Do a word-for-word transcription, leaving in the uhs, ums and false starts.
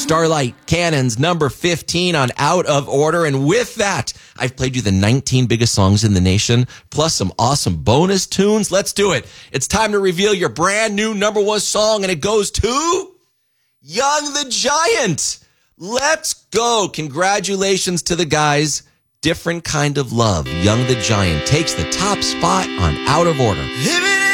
Starlight Cannon's number fifteen on Out of Order. And with that, I've played you the nineteen biggest songs in the nation, plus some awesome bonus tunes. Let's do it. It's time to reveal your brand new number one song, and it goes to Young the Giant. Let's go. Congratulations to the guys. Different Kind of Love. Young the Giant takes the top spot on Out of Order.